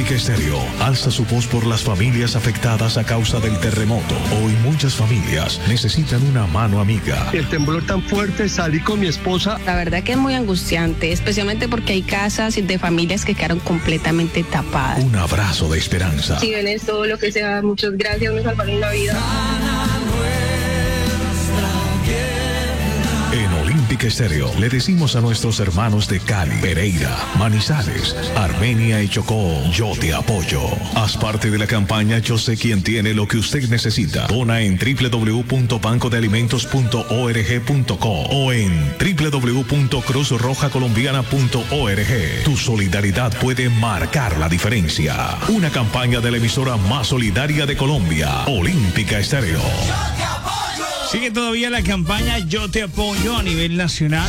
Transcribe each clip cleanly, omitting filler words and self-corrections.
Olímpica Estéreo alza su voz por las familias afectadas a causa del terremoto. Hoy muchas familias necesitan una mano amiga. El temblor tan fuerte, salí con mi esposa. La verdad que es muy angustiante, especialmente porque hay casas de familias que quedaron completamente tapadas. Un abrazo de esperanza. Si ven esto, lo que sea, muchas gracias, me salvaron la vida. En Olímpica Estéreo le decimos a nuestros hermanos de Cali, Pereira, Manizales, Armenia y Chocó, yo te apoyo. Haz parte de la campaña Yo sé quién tiene lo que usted necesita. Dona en www.bancodealimentos.org.co o en www.cruzrojacolombiana.org. Tu solidaridad puede marcar la diferencia. Una campaña de la emisora más solidaria de Colombia, Olímpica Estéreo. Sigue todavía la campaña Yo te apoyo a nivel nacional.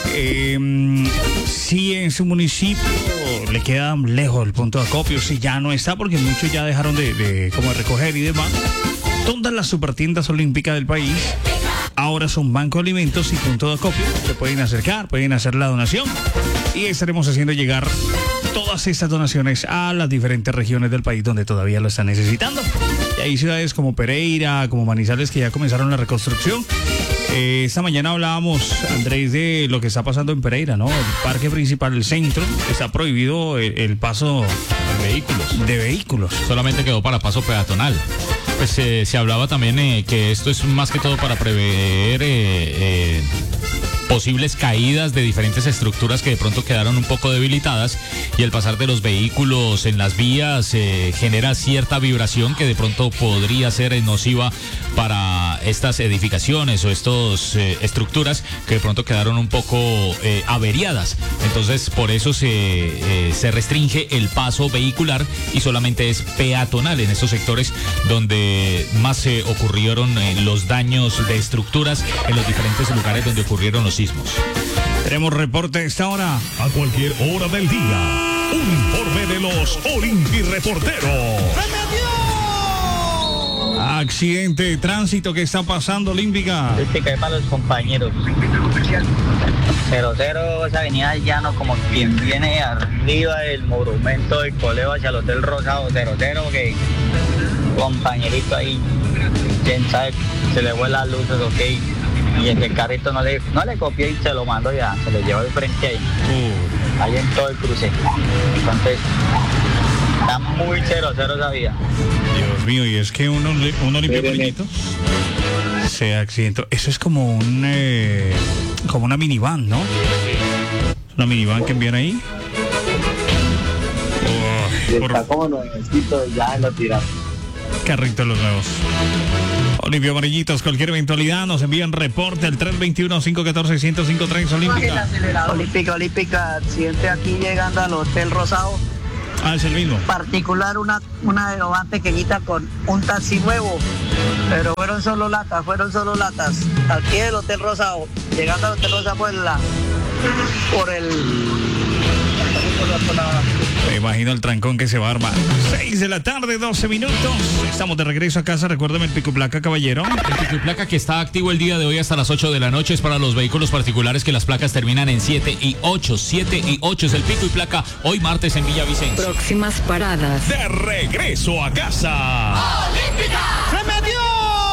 Si en su municipio le queda lejos el punto de acopio, si ya no está, porque muchos ya dejaron de como recoger y demás, todas las supertiendas olímpicas del país ahora son banco de alimentos y punto de acopio. Se pueden acercar, pueden hacer la donación y estaremos haciendo llegar todas estas donaciones a las diferentes regiones del país donde todavía lo están necesitando. Y hay ciudades como Pereira, como Manizales, que ya comenzaron la reconstrucción. Esta mañana hablábamos, Andrés, de lo que está pasando en Pereira, ¿no? El parque principal, el centro, está prohibido el paso de vehículos. Solamente quedó para paso peatonal. Pues se hablaba también que esto es más que todo para prever posibles caídas de diferentes estructuras que de pronto quedaron un poco debilitadas, y el pasar de los vehículos en las vías genera cierta vibración que de pronto podría ser nociva para estas edificaciones o estas estructuras que de pronto quedaron un poco averiadas. Entonces por eso se restringe el paso vehicular y solamente es peatonal en estos sectores donde más ocurrieron los daños de estructuras en los diferentes lugares donde ocurrieron los sismos. Tenemos reporte a esta hora. A cualquier hora del día, un informe de los Olimpi Reporteros. Accidente de tránsito que está pasando, Olímpica. Olímpica es para los compañeros. 00, esa avenida del Llano, como quien viene arriba del monumento del Coleo hacia el Hotel Rosado. 00, que compañerito ahí, quién sabe, se le fue las luces, ok. Y el carrito no le copió y se lo mandó ya, se lo llevó de frente ahí. Ahí en todo el cruce. Entonces, está muy 00 esa vía. Dios mío, y es que uno limpia pollito, se accidentó. Eso es como como una minivan, ¿no? Una minivan que envían ahí. Está como nuevecito, ya lo tiraron. Carritos los nuevos. Olimpia Amarillitos, cualquier eventualidad, nos envían reporte al 321-514-1053, Olímpica. Olímpica, accidente aquí llegando al Hotel Rosado. Ah, es el mismo. Particular, una van pequeñita con un taxi nuevo, pero fueron solo latas. Aquí del Hotel Rosado, llegando al Hotel Rosado Me imagino el trancón que se va a armar. 6 de la tarde, 12 minutos. Estamos de regreso a casa. Recuérdame el pico y placa, caballero. El pico y placa que está activo el día de hoy hasta las 8 de la noche es para los vehículos particulares que las placas terminan en 7 y 8. 7 y 8 es el pico y placa hoy martes en Villavicencio. Próximas paradas. De regreso a casa. ¡Olímpica!